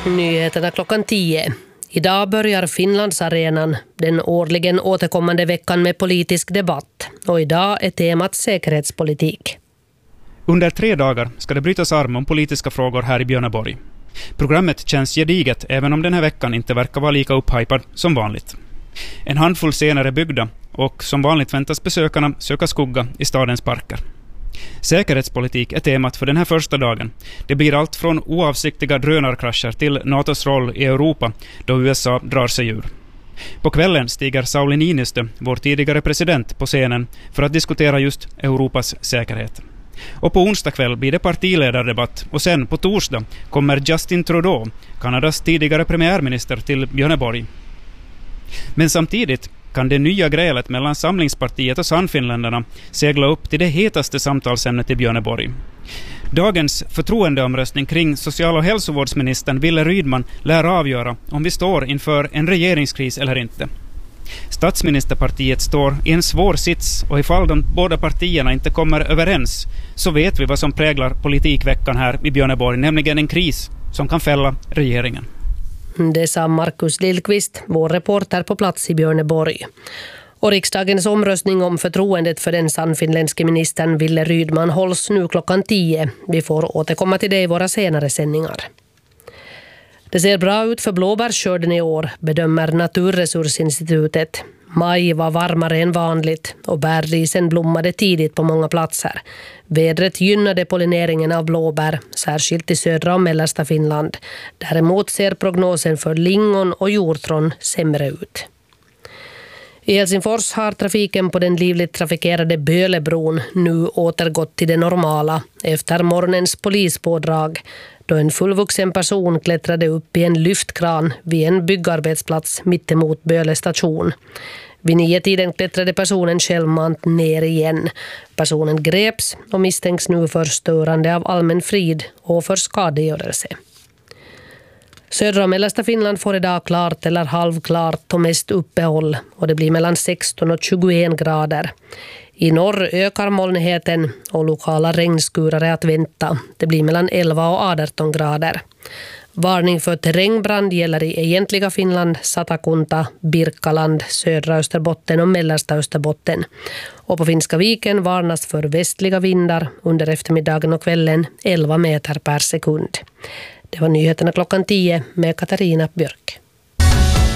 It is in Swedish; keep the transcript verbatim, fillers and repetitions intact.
Nyheterna klockan tio. Idag börjar Finlandsarenan, den årligen återkommande veckan med politisk debatt. Och idag är temat säkerhetspolitik. Under tre dagar ska det brytas arm om politiska frågor här i Björneborg. Programmet känns gediget även om den här veckan inte verkar vara lika upphypad som vanligt. En handfull scener är byggda och som vanligt väntas besökarna söka skugga i stadens parker. Säkerhetspolitik är temat för den här första dagen. Det blir allt från oavsiktliga drönarkrascher till NATOs roll i Europa då U S A drar sig ur. På kvällen stiger Sauli Niinistö, vår tidigare president, på scenen för att diskutera just Europas säkerhet. Och på onsdag kväll blir det partiledardebatt och sen på torsdag kommer Justin Trudeau, Kanadas tidigare premiärminister, till Björneborg. Men samtidigt kan det nya grälet mellan Samlingspartiet och Sannfinländarna segla upp till det hetaste samtalsämnet i Björneborg. Dagens förtroendeomröstning kring social- och hälsovårdsministern Wille Rydman lär avgöra om vi står inför en regeringskris eller inte. Statsministerpartiet står i en svår sits och ifall de båda partierna inte kommer överens så vet vi vad som präglar politikveckan här i Björneborg, nämligen en kris som kan fälla regeringen. Det sa Markus Lillqvist, vår reporter på plats i Björneborg. Och riksdagens omröstning om förtroendet för den sannfinländske ministern Wille Rydman hålls nu klockan tio. Vi får återkomma till det i våra senare sändningar. Det ser bra ut för blåbärsskörden i år, bedömer Naturresursinstitutet. Maj var varmare än vanligt och bärrisen blommade tidigt på många platser. Vädret gynnade pollineringen av blåbär, särskilt i södra och mellersta Finland. Däremot ser prognosen för lingon och hjortron sämre ut. I Helsingfors har trafiken på den livligt trafikerade Bölebron nu återgått till det normala efter morgonens polispådrag, då en fullvuxen person klättrade upp i en lyftkran vid en byggarbetsplats mittemot Böle station. Vid nio tiden klättrade personen självmant ner igen. Personen greps och misstänks nu för störande av allmän frid och för skadegörelse. Södra och mellersta Finland får idag klart eller halvklart och mest uppehåll och det blir mellan sexton och tjugoen grader. I norr ökar molnigheten och lokala regnskurar är att vänta. Det blir mellan elva och arton grader. Varning för terrängbrand gäller i egentliga Finland, Satakunta, Birkaland, södra Österbotten och mellersta Österbotten. Och på Finska viken varnas för västliga vindar under eftermiddagen och kvällen elva meter per sekund. Det var nyheterna klockan tio med Katarina Björk.